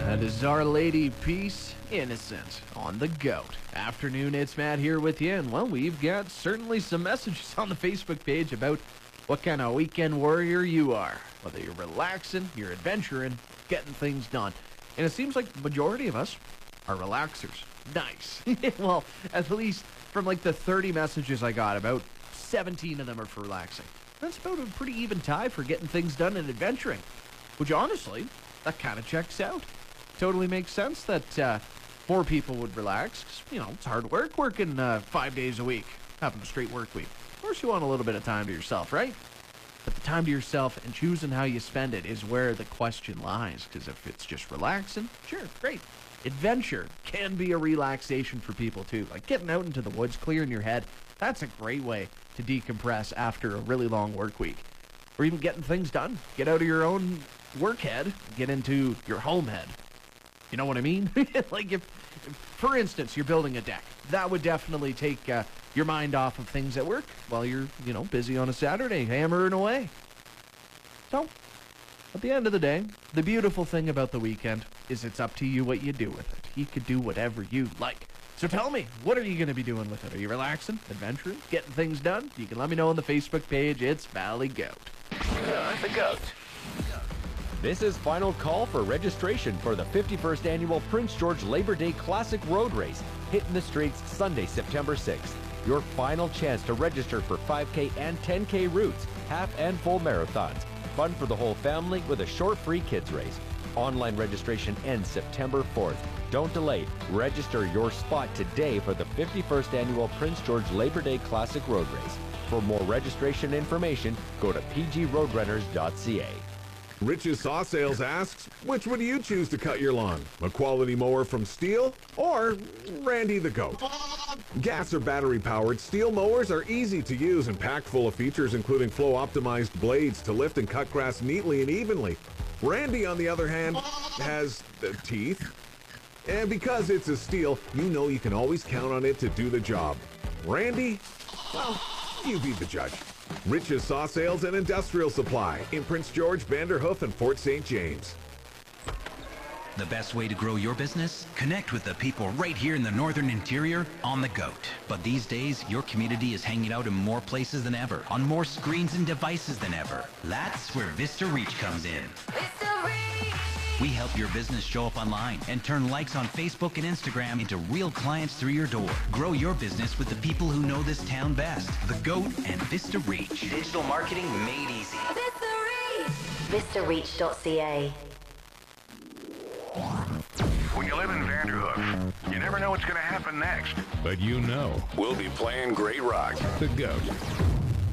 That is Our Lady Peace Innocent on the Goat. Afternoon, it's Matt here with you, and well, we've got certainly some messages on the Facebook page about what kind of weekend warrior you are. Whether you're relaxing, you're adventuring, getting things done. And it seems like the majority of us are relaxers. Nice. Well, at least from like the 30 messages I got, about 17 of them are for relaxing. That's about a pretty even tie for getting things done and adventuring. Which honestly, that kind of checks out. Totally makes sense that more people would relax. 'Cause, it's hard work working 5 days a week, having a straight work week. Of course you want a little bit of time to yourself, right? But the time to yourself and choosing how you spend it is where the question lies. Because if it's just relaxing, sure, great. Adventure can be a relaxation for people too. Like getting out into the woods, clearing your head. That's a great way to decompress after a really long work week. Or even getting things done. Get out of your own work head, get into your home head. You know what I mean? Like if, for instance, you're building a deck, that would definitely take your mind off of things at work while you're, busy on a Saturday, hammering away. So, at the end of the day, the beautiful thing about the weekend is it's up to you what you do with it. You could do whatever you like. So tell me, what are you going to be doing with it? Are you relaxing, adventuring, getting things done? You can let me know on the Facebook page. It's Valley Goat. The Goat. This is final call for registration for the 51st Annual Prince George Labor Day Classic Road Race, hitting the streets Sunday, September 6th. Your final chance to register for 5K and 10K routes, half and full marathons. Fun for the whole family with a short free kids race. Online registration ends September 4th. Don't delay. Register your spot today for the 51st Annual Prince George Labor Day Classic Road Race. For more registration information, go to pgroadrunners.ca. Rich's Saw Sales asks, which would you choose to cut your lawn? A quality mower from Steel or Randy the Goat? Gas or battery-powered Steel mowers are easy to use and packed full of features including flow-optimized blades to lift and cut grass neatly and evenly. Randy, on the other hand, has teeth. And because it's a Steel, you can always count on it to do the job. Randy? Well, you be the judge. Rich's Saw Sales and Industrial Supply in Prince George, Vanderhoof, and Fort St. James. The best way to grow your business? Connect with the people right here in the Northern Interior on the Goat. But these days, your community is hanging out in more places than ever, on more screens and devices than ever. That's where Vista Reach comes in. Vista Reach! We help your business show up online and turn likes on Facebook and Instagram into real clients through your door. Grow your business with the people who know this town best. The Goat and Vista Reach. Digital marketing made easy. Vista Reach! VistaReach.ca. When you live in Vanderhoof, you never know what's going to happen next. But we'll be playing great rock. The Goat.